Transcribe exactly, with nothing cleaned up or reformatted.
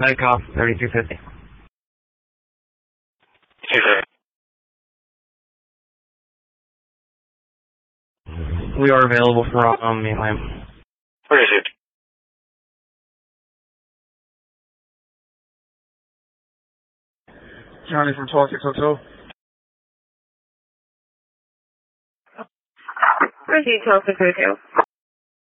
Medicop thirty-two fifty. two fifty. We are available for um, mainland. Received. Johnny from twelve six Hotel. Received twelve six Hotel.